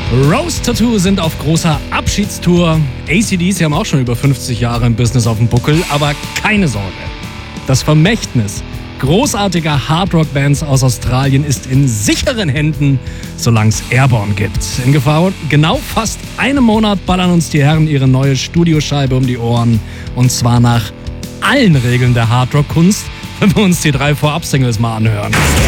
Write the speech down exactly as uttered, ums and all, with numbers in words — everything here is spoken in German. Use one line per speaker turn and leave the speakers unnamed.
Rose Tattoo sind auf großer Abschiedstour. A C D C haben auch schon über fünfzig Jahre im Business auf dem Buckel, aber keine Sorge. Das Vermächtnis großartiger Hardrock-Bands aus Australien ist in sicheren Händen, solange es Airborne gibt. In Gefahr, genau fast einem Monat ballern uns die Herren ihre neue Studioscheibe um die Ohren. Und zwar nach allen Regeln der Hardrock-Kunst, wenn wir uns die drei Vorab-Singles mal anhören.